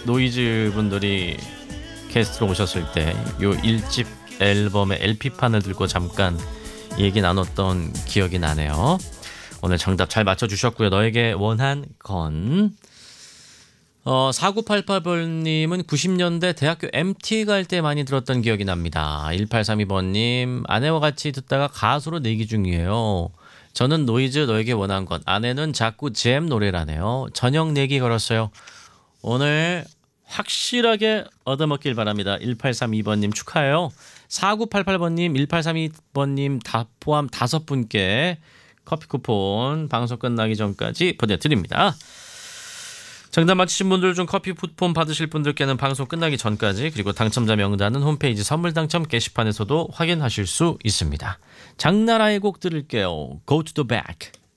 노이즈 분들이 게스트로 오셨을 때 요 1집 앨범의 LP판을 들고 잠깐 얘기 나눴던 기억이 나네요. 오늘 정답 잘 맞춰주셨고요. 너에게 원한 건 4988번님은 90년대 대학교 MT 갈 때 많이 들었던 기억이 납니다. 1832번님 아내와 같이 듣다가 가수로 내기 중이에요. 저는 노이즈 너에게 원한 건, 아내는 자꾸 잼 노래라네요. 저녁 내기 걸었어요. 오늘 확실하게 얻어먹길 바랍니다. 1832번님 축하해요. 4988번님 1832번님 다 포함 5분께 커피 쿠폰 방송 끝나기 전까지 보내드립니다. 정답 맞히신 분들 중 커피 쿠폰 받으실 분들께는 방송 끝나기 전까지, 그리고 당첨자 명단은 홈페이지 선물 당첨 게시판에서도 확인하실 수 있습니다. 장나라의 곡 들을게요. Go to the back.